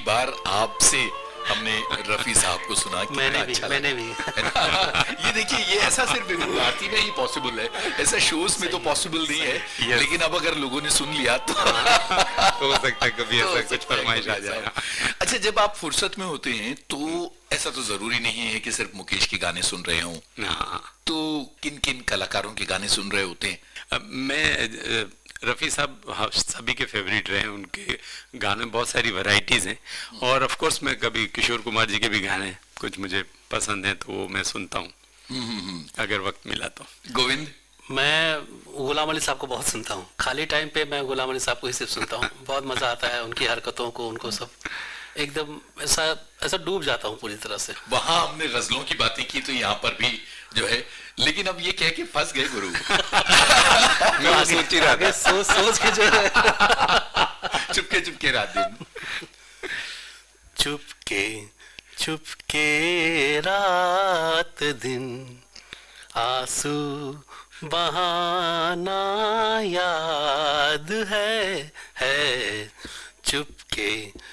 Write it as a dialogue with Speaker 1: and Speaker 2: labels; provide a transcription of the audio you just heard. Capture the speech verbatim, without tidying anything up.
Speaker 1: बार आपसे हमने रफी साहब को सुना कि
Speaker 2: मैंने भी
Speaker 1: अच्छा
Speaker 2: मैंने भी
Speaker 1: ये देखिए, ये ऐसा सिर्फ गुजराती में ही पॉसिबल है, ऐसा शोज में तो पॉसिबल नहीं है। yes. लेकिन अब अगर लोगों ने सुन लिया तो
Speaker 3: हो सकता है कभी ऐसा कुछ फरमाइश आ जाए।
Speaker 1: अच्छा, जब आप फुर्सत में होते हैं तो ऐसा तो जरूरी नहीं है कि सिर्फ मुकेश के गाने सुन रहे हों, तो किन किन कलाकारों के गाने सुन रहे होते हैं?
Speaker 3: मैं रफ़ी साहब सभी के फेवरेट रहे हैं, उनके गाने बहुत सारी वैरायटीज़ हैं, और ऑफ कोर्स मैं कभी किशोर कुमार जी के भी गाने कुछ मुझे पसंद हैं तो वो मैं सुनता हूँ अगर वक्त मिला तो।
Speaker 1: गोविंद?
Speaker 2: मैं गुलाम अली साहब को बहुत सुनता हूँ, खाली टाइम पे मैं गुलाम अली साहब को ही सिर्फ सुनता हूँ। बहुत मजा आता है उनकी हरकतों को, उनको सब एकदम ऐसा ऐसा डूब जाता हूँ पूरी तरह से।
Speaker 1: वहां हमने गजलों की बातें की तो यहाँ पर भी जो है, लेकिन अब ये कह के फंस गए गुरु।
Speaker 3: मैं सोच ही रहा था,
Speaker 2: सोच सोच के जो है
Speaker 1: चुपके चुपके रात दिन,
Speaker 2: चुपके चुपके रात दिन, आंसू बहाना याद है है, चुपके